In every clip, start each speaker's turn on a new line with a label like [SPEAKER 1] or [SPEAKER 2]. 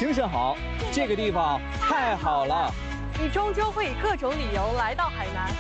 [SPEAKER 1] 精神好，这个地方太好了。
[SPEAKER 2] 你终究会以各种理由来到海南。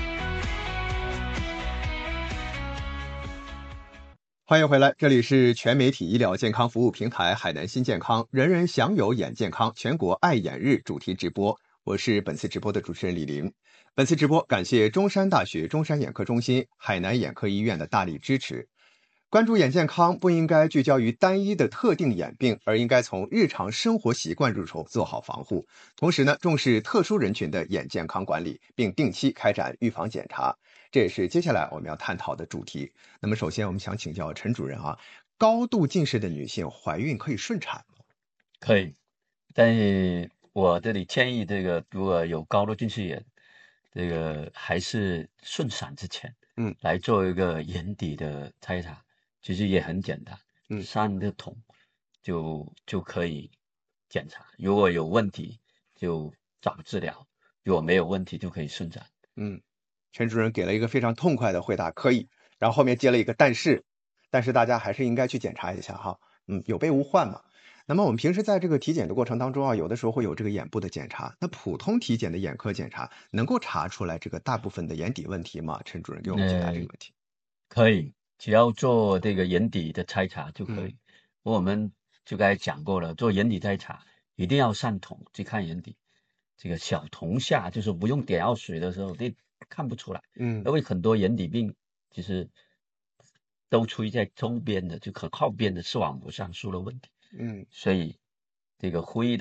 [SPEAKER 3] 欢迎回来，这里是全媒体医疗健康服务平台海南新健康，人人享有眼健康全国爱眼日主题直播。我是本次直播的主持人李玲。本次直播感谢中山大学中山眼科中心、海南眼科医院的大力支持。关注眼健康不应该聚焦于单一的特定眼病，而应该从日常生活习惯入手，做好防护。同时呢，重视特殊人群的眼健康管理，并定期开展预防检查。这也是接下来我们要探讨的主题。那么首先我们想请教陈主任啊，高度近视的女性怀孕可以顺产吗？
[SPEAKER 4] 可以，但是我这里建议如果有高度近视眼，还是顺产之前，来做一个眼底的筛查，其实也很简单，3个筒就可以检查，如果有问题就找治疗，如果没有问题就可以顺产。
[SPEAKER 3] 陈主任给了一个非常痛快的回答，可以，然后后面接了一个但是大家还是应该去检查一下哈，有备无患嘛。那么我们平时在这个体检的过程当中啊，有的时候会有这个眼部的检查，那普通体检的眼科检查能够查出来这个大部分的眼底问题吗？陈主任给我们解答这个问题。
[SPEAKER 4] 可以，只要做这个眼底的筛查就可以。我们就刚才讲过了，做眼底筛查一定要上筒去看眼底，这个小筒下就是不用点药水的时候你看不出来，因为很多眼底病其实都出现在周边的，就很靠边的视网膜上出了问题，所以这个呼吁